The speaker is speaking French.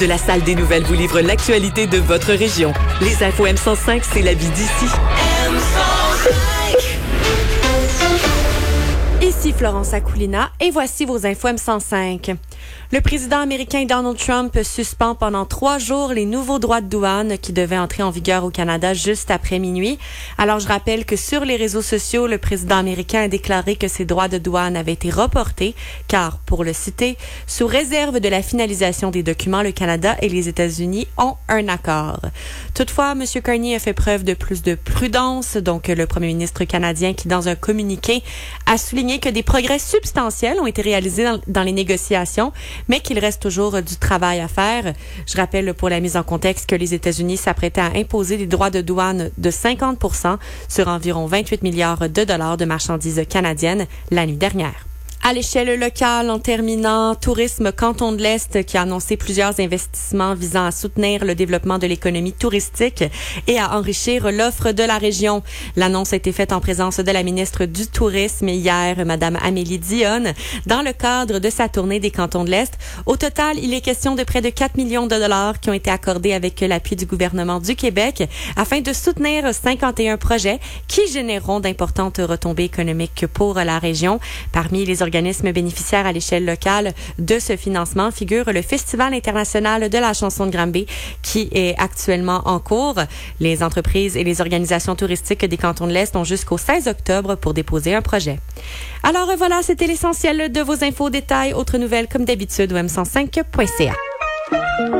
De la salle des nouvelles vous livre l'actualité de votre région. Les infos M105, c'est la vie d'ici. Ici Florence Akoulina et voici vos infos M105. Le président américain Donald Trump suspend pendant 3 jours les nouveaux droits de douane qui devaient entrer en vigueur au Canada juste après minuit. Alors, je rappelle que sur les réseaux sociaux, le président américain a déclaré que ces droits de douane avaient été reportés car, pour le citer, sous réserve de la finalisation des documents, le Canada et les États-Unis ont un accord. Toutefois, M. Carney a fait preuve de plus de prudence, donc le premier ministre canadien qui, dans un communiqué, a souligné que des progrès substantiels ont été réalisés dans les négociations, mais qu'il reste toujours du travail à faire. Je rappelle pour la mise en contexte que les États-Unis s'apprêtaient à imposer des droits de douane de 50% sur environ 28 milliards de dollars de marchandises canadiennes la nuit dernière. À l'échelle locale, en terminant, Tourisme Canton de l'Est qui a annoncé plusieurs investissements visant à soutenir le développement de l'économie touristique et à enrichir l'offre de la région. L'annonce a été faite en présence de la ministre du Tourisme hier, Madame Amélie Dionne, dans le cadre de sa tournée des Cantons de l'Est. Au total, il est question de près de 4 millions de dollars qui ont été accordés avec l'appui du gouvernement du Québec afin de soutenir 51 projets qui généreront d'importantes retombées économiques pour la région. Parmi les organismes bénéficiaires à l'échelle locale de ce financement figure le Festival international de la chanson de Granby qui est actuellement en cours. Les entreprises et les organisations touristiques des Cantons de l'Est ont jusqu'au 16 octobre pour déposer un projet. Alors voilà, c'était l'essentiel de vos infos détails. Autres nouvelles comme d'habitude au m105.ca.